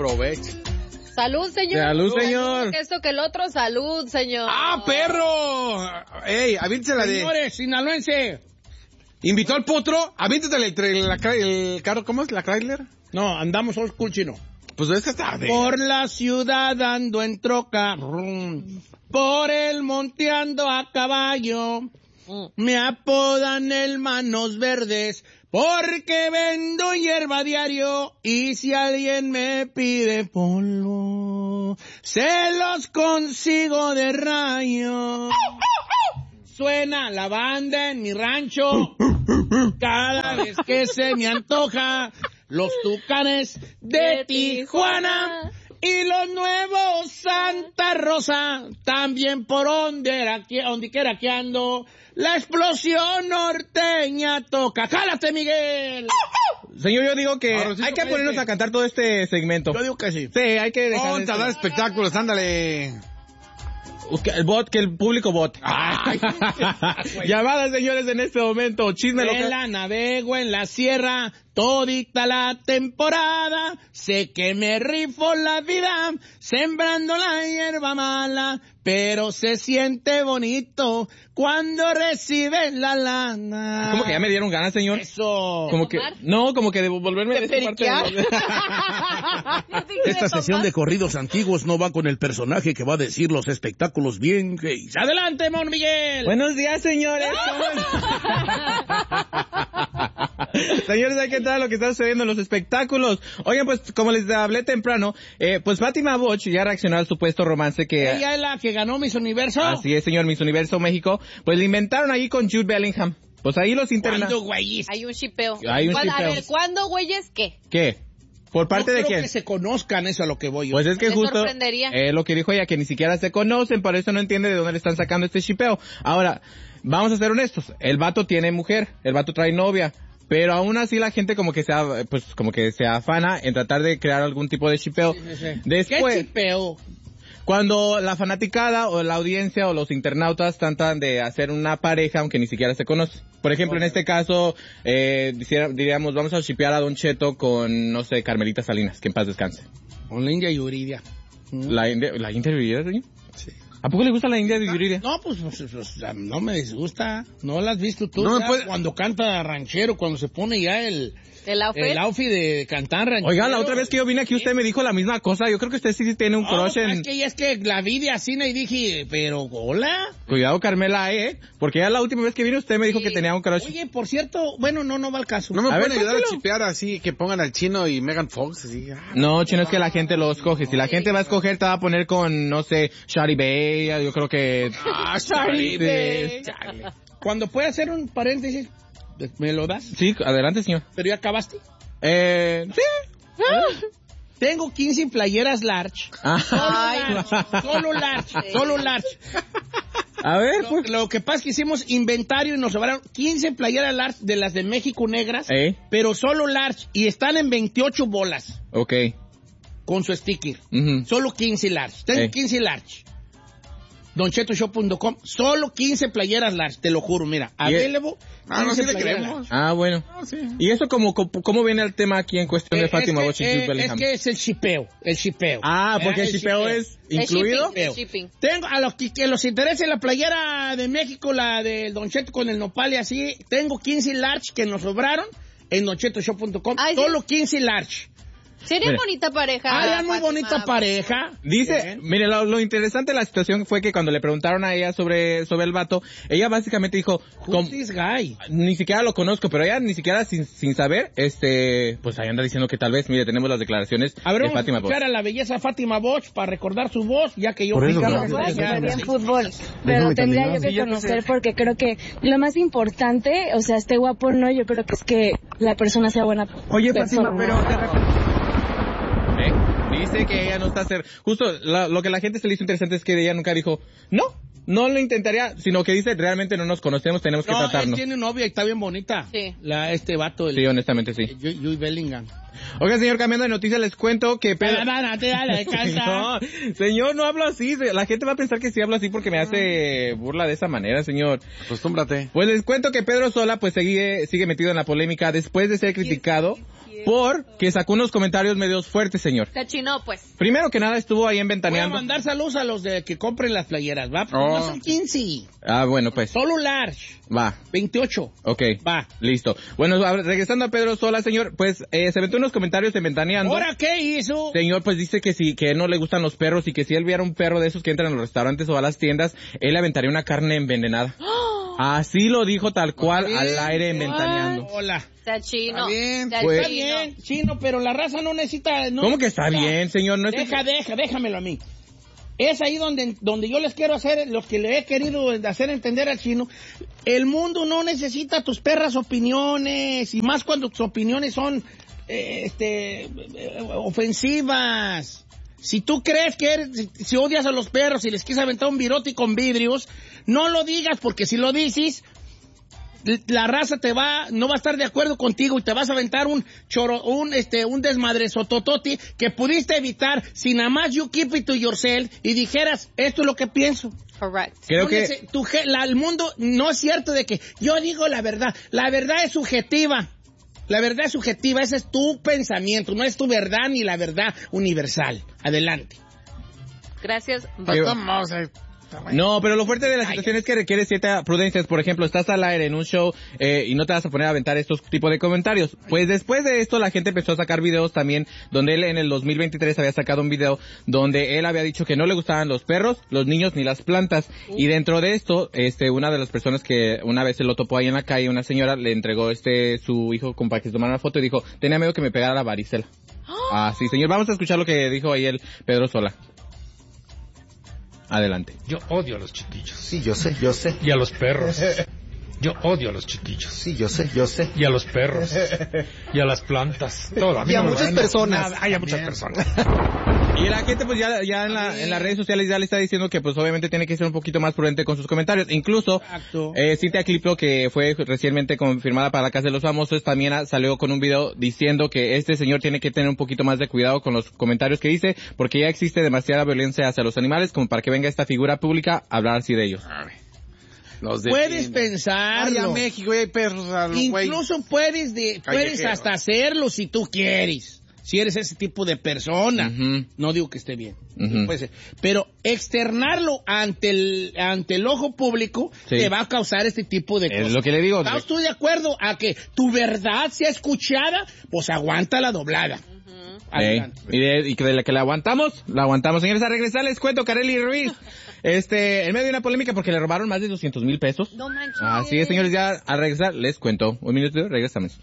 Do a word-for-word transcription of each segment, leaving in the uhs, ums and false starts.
Aproveche. Salud, señor. Salud, señor. Que esto que el otro, salud, señor. ¡Ah, perro! Ey, avíntesela de... Señores, sinaloense. ¿Invitó al potro? Avíntesela el, el, el carro, ¿cómo es? ¿La Chrysler? No, andamos old school, chino. Pues es que tarde. Por la ciudad ando en troca, rum, por el monte ando a caballo. Me apodan el Manos Verdes porque vendo hierba diario y si alguien me pide polvo, se los consigo de rayo. Suena la banda en mi rancho cada vez que se me antoja los Tucanes de Tijuana y los nuevos Santa Rosa, también por donde, donde quiera que ando. La explosión norteña toca. ¡Jálate, Miguel! Señor, yo digo que Ahora, sí, hay que cállate. ponernos a cantar todo este segmento. Yo digo que sí. Sí, hay que dejar... Ponte a dar espectáculos, ándale. Que el bot, que el público bot. Ay. Llamadas, señores, en este momento. Chisme En local. la navego en la sierra, todita la temporada. Sé que me rifo la vida, sembrando la hierba mala. Pero se siente bonito cuando recibe la lana. Como que ya me dieron ganas, señor. Eso. Como que... No, como que de volverme... ¿De esa parte periquear? de- Esta sesión de corridos antiguos no va con el personaje que va a decir los espectáculos bien gays. ¡Adelante, Mon Miguel! Buenos días, señores. Señores, hay que entrar a lo que está sucediendo en los espectáculos. Oigan, pues, como les hablé temprano, eh, pues Fátima Boch ya reaccionó al supuesto romance que... Ella es la que ganó Miss Universo. Así es, señor, Miss Universo México. Pues le inventaron ahí con Jude Bellingham. Pues ahí los interna... ¿Cuándo, güeyes? Hay un shipeo. Hay un ¿Cuándo- shipeo. A ver, ¿cuándo, güeyes, qué? ¿Qué? ¿Por parte No de creo quién? que se conozcan, eso a lo que voy yo. Pues es que Me justo sorprendería. eh, lo que dijo ella, que ni siquiera se conocen, por eso no entiende de dónde le están sacando este shipeo. Ahora, vamos a ser honestos, el vato tiene mujer, el vato trae novia, pero aún así la gente como que se, ha- pues como que se afana en tratar de crear algún tipo de shipeo. Sí, sí, sí. Después, ¿Qué chipeo? cuando la fanaticada o la audiencia o los internautas tratan de hacer una pareja aunque ni siquiera se conoce. Por ejemplo, en este caso, eh, diciera- diríamos, vamos a shipear a Don Cheto con, no sé, Carmelita Salinas, que en paz descanse. Con la India Yuridia. ¿La India, la India de Yuridia, señor? Sí. ¿A poco le gusta la India de Yuridia? No, pues, pues, pues, no me disgusta. No la has visto tú. No me ya puede- Cuando canta ranchero, cuando se pone ya el, ¿El outfit? el outfit de cantar ranchero. Oiga, la otra vez que yo vine aquí usted me dijo la misma cosa. Yo creo que usted sí tiene un No, crush pues, en... es que ya es que la vi de así y dije, pero hola. Cuidado, Carmela, ¿eh? Porque ya la última vez que vine usted me dijo Sí. que tenía un crush. Oye, por cierto, bueno, no, no va al caso. ¿No me A ver, pueden ayudar a cuéntalo. chipear así, que pongan al Chino y Megan Fox? Así, ah. No, chino, es que la gente lo escoge. Si la gente va a escoger, te va a poner con, no sé, Shari Bay. Yo creo que... Ah, Shari Shari, Bay. Cuando puede hacer un paréntesis, ¿me lo das? Sí, adelante, señor. Pero ya acabaste. Eh... Sí. Tengo quince playeras large. Ah. Solo large, solo large. A ver, Lo, pues... lo que pasa es que hicimos inventario y nos sobraron quince playeras large de las de México negras, ¿Eh? pero solo large, y están en veintiocho bolas Ok. con su sticker. Ujú. Solo quince large. Tengo Eh. quince large. don cheto shop punto com. Solo quince playeras large, te lo juro, mira. Y es- Available. Ah, no, sí quince le playeras creemos. large. Ah, bueno. Ah, sí. ¿Y eso cómo, cómo, cómo viene el tema aquí en cuestión de Eh, Fátima es Boch y que, Jude eh, Bellingham? es que es el shipeo, el shipeo. Ah, porque Ah, el shipeo es El incluido. shipping, el shipping. Tengo a los que, que los interese la playera de México, la del Don Cheto con el nopal y así, tengo quince large que nos sobraron en don cheto shop punto com. Ay, sí. Solo quince large. Sería Mira. bonita pareja. Ah, era muy Fátima. bonita pareja. Dice, Bien. mire, lo, lo interesante de la situación fue que cuando le preguntaron a ella sobre, sobre el vato, ella básicamente dijo, Who's com- this guy? ni siquiera lo conozco, pero ella ni siquiera sin, sin saber, este, pues ahí anda diciendo que tal vez, mire, tenemos las declaraciones A ver, de vamos Fátima a Boch. escuchar a la belleza Fátima Boch para recordar su voz, ya que yo... Por eso, Ricardo, ¿no? ya- Bueno, ya- jugaría en sí. fútbol, pero Déjame tendría terminar. yo que Sí, ya te conocer sé. porque creo que lo más importante, o sea, esté guapo o no, yo creo que es que la persona sea buena Oye, persona. Fátima, pero de repente... ¿Eh? Dice que ella no está hacer, justo la- lo que a la gente se le hizo interesante es que ella nunca dijo, no, no lo intentaría, sino que dice, realmente no nos conocemos, tenemos que No, él tratarnos. tiene novia y está bien bonita. Sí. La, este vato, el... Sí, honestamente sí. Ju- Jude Bellingham. Oiga, señor, cambiando de noticias, les cuento que Pedro... Dale, dale, dale, canta. Señor, señor, no hablo así. La gente va a pensar que sí hablo así porque me hace burla de esa manera, señor. Acostúmbrate. Pues les cuento que Pedro Sola pues sigue, sigue metido en la polémica después de ser criticado porque sacó unos comentarios medios fuertes, señor. Se chinó, pues. Primero que nada estuvo ahí en Voy a Ventaneando. mandar saludos a los de que compren las playeras, ¿va? Porque Oh. no son quince. Ah, bueno, pues. Solo large. Va. veintiocho. Ok. Va. Listo. Bueno, a ver, regresando a Pedro Sola, señor, pues eh, se aventó unos comentarios en Ventaneando. ¿Ahora qué hizo? Señor, pues dice que si que no le gustan los perros y que si él viera un perro de esos que entran a los restaurantes o a las tiendas, él le aventaría una carne envenenada. Así lo dijo tal cual Bien. al aire en Ventaneando. Hola. Se chino. Está bien, Se pues. Está chino. bien, chino, pero la raza no necesita... No ¿Cómo que está necesita- bien, señor? No es que- Deja, deja, déjamelo a mí. Es ahí donde, donde yo les quiero hacer, lo que le he querido hacer entender al chino. El mundo no necesita tus perras opiniones, y más cuando tus opiniones son eh, este, eh, ofensivas. Si tú crees que eres, si, si odias a los perros y les quieres aventar un virote con vidrios, no lo digas, porque si lo dices, la raza te va, no va a estar de acuerdo contigo y te vas a aventar un choro, un este, un desmadresotototi que pudiste evitar si nada más you keep it to yourself y dijeras, esto es lo que pienso. Correct. Creo No que... nece- tu ge- la- el mundo no es cierto de que yo digo la verdad. La verdad es subjetiva. La verdad es subjetiva, ese es tu pensamiento, no es tu verdad ni la verdad universal. Adelante. Gracias. Qué- Vamos a... No, pero lo fuerte de la situación es que requiere cierta prudencia. Por ejemplo, estás al aire en un show eh, y no te vas a poner a aventar estos tipos de comentarios. Pues después de esto la gente empezó a sacar videos también, donde él en el dos mil veintitrés había sacado un video donde él había dicho que no le gustaban los perros, los niños ni las plantas. Y dentro de esto, este, una de las personas que una vez se lo topó ahí en la calle, una señora le entregó este su hijo con para que se tomara una foto y dijo, tenía miedo que me pegara la varicela. Ah, sí, señor. Vamos a escuchar lo que dijo ahí el Pedro Sola. Adelante. Yo odio a los chiquillos. Sí, yo sé, yo sé. Y a los perros. Yo odio a los chiquillos. Sí, yo sé, yo sé. Y a los perros. Y a las plantas. Todo. A mí Y a no me muchas van personas. nada. Hay a muchas personas. Y la gente pues ya, ya en, la, en las redes sociales ya le está diciendo que pues obviamente tiene que ser un poquito más prudente con sus comentarios. Incluso Exacto. eh, Cintia Cliplo, que fue recientemente confirmada para la Casa de los Famosos, también ha- salió con un video diciendo que este señor tiene que tener un poquito más de cuidado con los comentarios que dice, porque ya existe demasiada violencia hacia los animales como para que venga esta figura pública a hablar así de ellos. Los Puedes Ay, a pensarlo. México y hay perros a los güey. Incluso puedes, de, puedes Callejero. hasta hacerlo si tú quieres. Si eres ese tipo de persona. Ujú. No digo que esté bien. Ujú. Puede ser. Pero externarlo ante el, ante el ojo público Sí. te va a causar este tipo de Es cosas. lo que le digo. ¿Está usted de acuerdo a que tu verdad sea escuchada? Pues aguanta la doblada. Ey, Adelante. y, de, y que de la que la aguantamos, la aguantamos. Señores, a regresar les cuento, Kareli Ruiz, este, en medio de una polémica porque le robaron más de doscientos mil pesos. No manches. Así es, señores, ya a regresar les cuento. Un minuto, regresamos.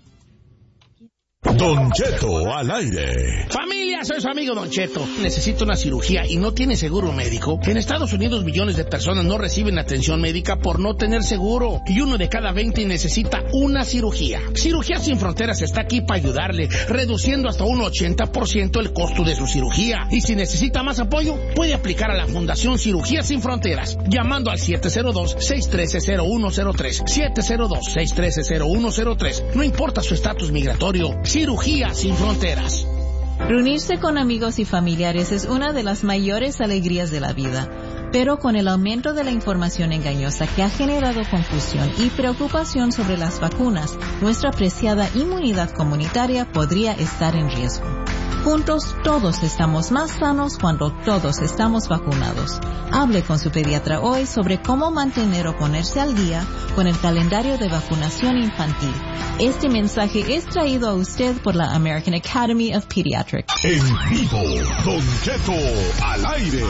Don Cheto al aire. Familia, soy su amigo Don Cheto. Necesito una cirugía y no tiene seguro médico. En Estados Unidos millones de personas no reciben atención médica por no tener seguro. Y uno de cada veinte necesita una cirugía. Cirugía Sin Fronteras está aquí para ayudarle, reduciendo hasta un ochenta por ciento el costo de su cirugía. Y si necesita más apoyo, puede aplicar a la Fundación Cirugía Sin Fronteras, llamando al siete cero dos, seis uno tres, cero uno cero tres. siete cero dos, seis uno tres, cero uno cero tres. No importa su estatus migratorio. Cirugía Sin Fronteras. Reunirse con amigos y familiares es una de las mayores alegrías de la vida, pero con el aumento de la información engañosa que ha generado confusión y preocupación sobre las vacunas, nuestra preciada inmunidad comunitaria podría estar en riesgo. Juntos todos estamos más sanos cuando todos estamos vacunados. Hable con su pediatra hoy sobre cómo mantener o ponerse al día con el calendario de vacunación infantil. Este mensaje es traído a usted por la American Academy of Pediatrics. En vivo, Don Cheto al aire.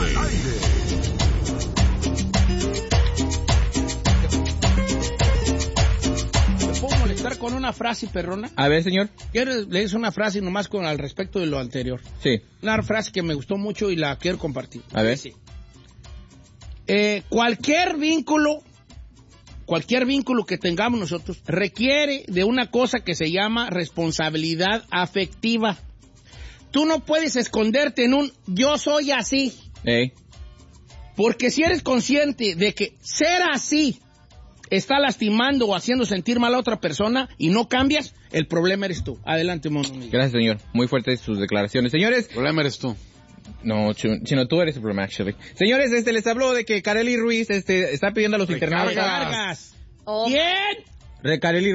¿Me puedo molestar con una frase perrona? A ver, señor. Quiero leerles una frase nomás con al respecto de lo anterior. Sí. Una frase que me gustó mucho y la quiero compartir. A ver. Dice, eh, cualquier vínculo, cualquier vínculo que tengamos nosotros requiere de una cosa que se llama responsabilidad afectiva. Tú no puedes esconderte en un yo soy así. Ey. Porque si eres consciente de que ser así está lastimando o haciendo sentir mal a otra persona y no cambias, el problema eres tú. Adelante, mono. Gracias, señor. Muy fuertes sus declaraciones. Señores. El problema eres tú. No, Chino, Chino, tú eres el problema, actually. Señores, este, les habló de que Kareli Ruiz, este, está pidiendo a los internados... Cargas. Oh, ¿Quién? Re- Kareli Ruiz.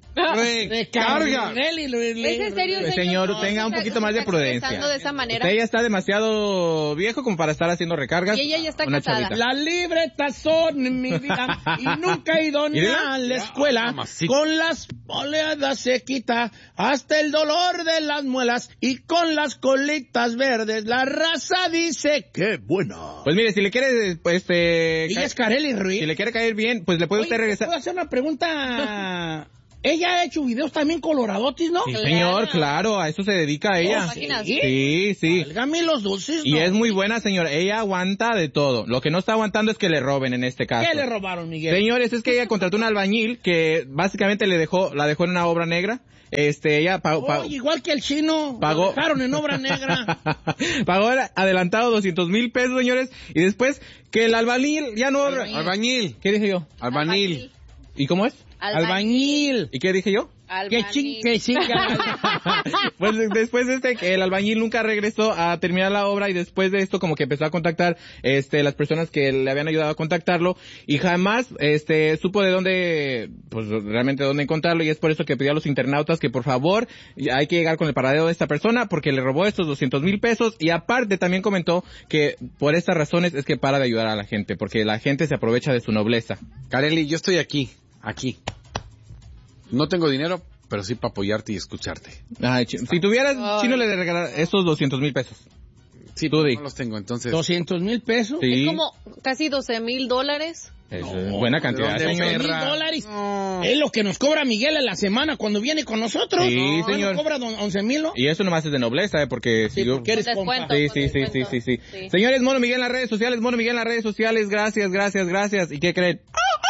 Recarga. ¿Es en serio, Pues, señor? señor, tenga un ¿Se- poquito se más de está prudencia. expresando de esa manera? Usted ya está demasiado viejo como para estar haciendo recargas. Y ella ya está Una casada. chavita. Las libretas son en mi vida y nunca he ido ni Mírela. a la escuela. Mamacita. Con las oleadas se quita hasta el dolor de las muelas y con las colitas verdes la raza dice que buena. Pues mire, si le quiere, pues, este... Ella ca- es Kareli Ruiz. si le quiere caer bien, pues le puede Oye, usted regresar. ¿puedo hacer una pregunta? Ella ha hecho videos también coloradotis, ¿no? Sí, Claro. señor, claro, a eso se dedica ella. Páginas. Sí, sí. Válgame los dulces, Y ¿no? es muy buena, señor. Ella aguanta de todo. Lo que no está aguantando es que le roben en este caso. ¿Qué le robaron, Miguel? Señores, es que ella contrató un albañil que básicamente le dejó, la dejó en una obra negra. Este, ella pagó, pagó, Oye, igual que el chino. Pagó. Lo dejaron en obra negra. pagó adelantado doscientos mil pesos, señores. Y después que el albañil ya no... Albañil. ¿Qué dije yo? Albañil. ¿Y cómo es? Albañil. ¿Y qué dije yo? Que ching, que chinga. Pues después de este, que el albañil nunca regresó a terminar la obra y después de esto como que empezó a contactar, este, las personas que le habían ayudado a contactarlo y jamás, este, supo de dónde, pues realmente dónde encontrarlo y es por eso que pidió a los internautas que por favor hay que llegar con el paradero de esta persona porque le robó estos doscientos mil pesos y aparte también comentó que por estas razones es que para de ayudar a la gente porque la gente se aprovecha de su nobleza. Kareli, yo estoy aquí, aquí. No tengo dinero, pero sí para apoyarte y escucharte. Ay, chi- si tuvieras, Ay. Chino le de regalar esos doscientos mil pesos. Sí, Tú di. no los tengo, entonces... ¿doscientos mil pesos? Sí. Es como casi doce mil dólares. Es eh, buena cantidad, ¿de dónde señor. mil perra? dólares. No. Es lo que nos cobra Miguel en la semana cuando viene con nosotros. Sí, No, señor. Nos cobra don- once mil, ¿no? Y eso nomás es de nobleza, ¿eh? Porque si Sí, yo... porque eres Con compa. descuento. Sí, sí, sí, sí, sí, sí, Sí. Señores, Mono Miguel en las redes sociales, Mono Miguel en las redes sociales, gracias, gracias, gracias. ¿Y qué creen?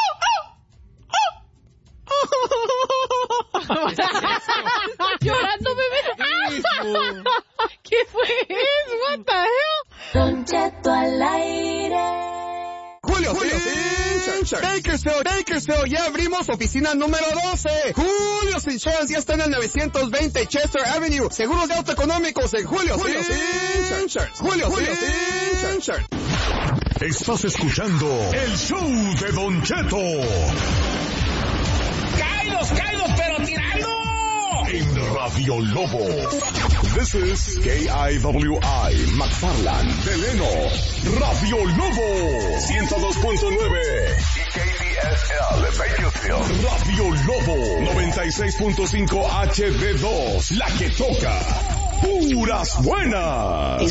Llorando, bebé. ¿Qué fue eso? What the hell? Don Cheto al aire. Julio, Julio Insurance. Bakersfield, Bakersfield, ya abrimos oficina número doce. Julio Insurance ya está en el novecientos veinte Chester Avenue. Seguros de auto económicos en Julio Insurance. Julio Insurance. Estás escuchando el show de Don Cheto. ¡Caídos, caídos, pero tirando! En Radio Lobo. This is K I W I, McFarland, Deleno, Radio Lobo, ciento dos punto nueve. Y K D S L, Bakersfield, Radio Lobo, noventa y seis punto cinco H D dos, la que toca puras buenas.